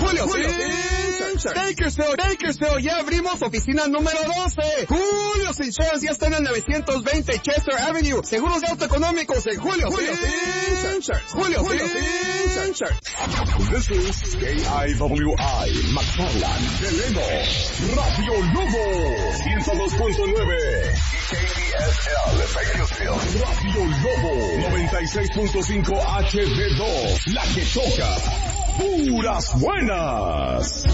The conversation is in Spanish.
Julio Bakersfield, ya abrimos oficina número 12. Julio Insurance ya está en el 920 Chester Avenue. Seguros de auto económicos en Julio Insurance. This is KIWI, McFarland, Delano, Radio Lobo, 102.9, KDSL, Bakersfield, Radio Lobo, 96.5 HD2, la que toca, puras buenas.